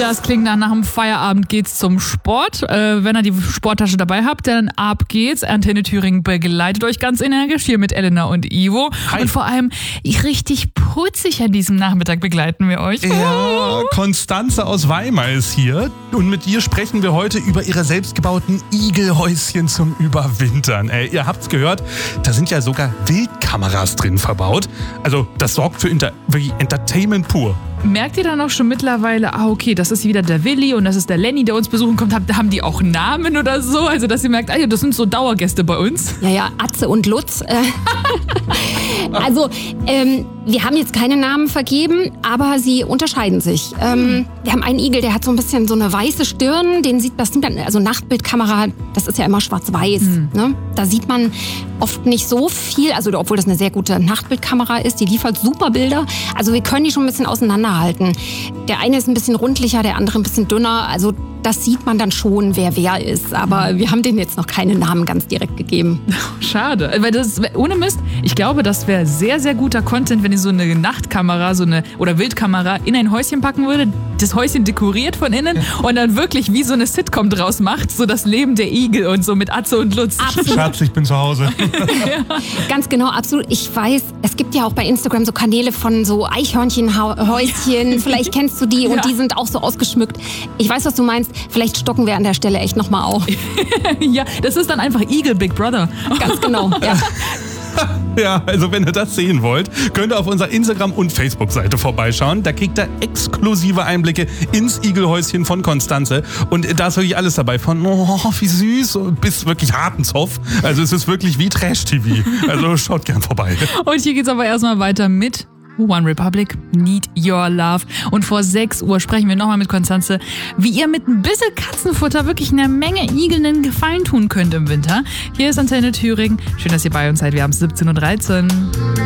Das klingt nach dem Feierabend geht's zum Sport. Wenn ihr die Sporttasche dabei habt, dann ab geht's. Antenne Thüringen begleitet euch ganz energisch hier mit Elena und Ivo. Hi. Und vor allem richtig putzig an diesem Nachmittag begleiten wir euch. Ja, Konstanze aus Weimar ist hier und mit ihr sprechen wir heute über ihre selbstgebauten Igelhäuschen zum Überwintern. Ihr habt's gehört, da sind ja sogar Wildkameras drin verbaut. Also das sorgt für Entertainment pur. Merkt ihr dann auch schon mittlerweile, okay, das ist wieder der Willi und das ist der Lenny, der uns besuchen kommt. Haben die auch Namen oder so? Also, dass ihr merkt, das sind so Dauergäste bei uns. Ja, Atze und Lutz. Also, wir haben jetzt keine Namen vergeben, aber sie unterscheiden sich. Wir haben einen Igel, der hat so ein bisschen so eine weiße Stirn. Das sieht man, also Nachtbildkamera, das ist ja immer schwarz-weiß. Ne? Da sieht man oft nicht so viel, also obwohl das eine sehr gute Nachtbildkamera ist, die liefert super Bilder. Also wir können die schon ein bisschen auseinanderhalten. Der eine ist ein bisschen rundlicher, der andere ein bisschen dünner. Also das sieht man dann schon, wer ist. Aber wir haben denen jetzt noch keine Namen ganz direkt gegeben. Schade. Weil das, ohne Mist, ich glaube, das wäre sehr, sehr guter Content, wenn ihr so eine Nachtkamera oder Wildkamera in ein Häuschen packen würde, das Häuschen dekoriert von innen und dann wirklich wie so eine Sitcom draus macht, so das Leben der Igel und so mit Atze und Lutz. Absolut. Schatz, ich bin zu Hause. Ganz genau, absolut. Ich weiß, es gibt ja auch bei Instagram so Kanäle von so Eichhörnchenhäuschen. Vielleicht kennst du die und die sind auch so ausgeschmückt. Ich weiß, was du meinst. Vielleicht stocken wir an der Stelle echt nochmal auf. Ja, das ist dann einfach Igel Big Brother. Ganz genau, ja. Ja, also wenn ihr das sehen wollt, könnt ihr auf unserer Instagram- und Facebook-Seite vorbeischauen. Da kriegt ihr exklusive Einblicke ins Igelhäuschen von Konstanze. Und da ist wirklich alles dabei. Von wie süß bis wirklich harten Zoff. Also es ist wirklich wie Trash-TV. Also schaut gern vorbei. Und hier geht's aber erstmal weiter mit One Republic, Need Your Love. Und vor 6 Uhr sprechen wir nochmal mit Konstanze, wie ihr mit ein bisschen Katzenfutter wirklich einer Menge Igeln einen Gefallen tun könnt im Winter. Hier ist Antenne Thüringen. Schön, dass ihr bei uns seid. Wir haben 17:13 Uhr.